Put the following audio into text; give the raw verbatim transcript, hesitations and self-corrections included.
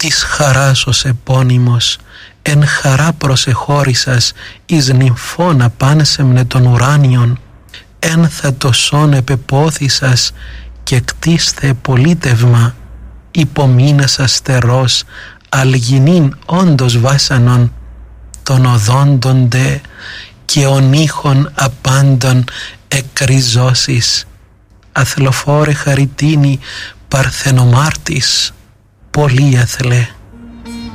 της χαράς ως επώνυμος, εν χαρά προσεχώρησας εις νυμφώνα πάνσεμνε των ουράνιων, εν θα το σών επεπόθησας και κτίσθε πολίτευμα, υπομείνας αστερός αλγινήν όντως βάσανον, των οδόντων δε και ονείχων απάντων εκριζώσεις, αθλοφόρε χαριτίνη παρθενομάρτης, πολύ αθλέ.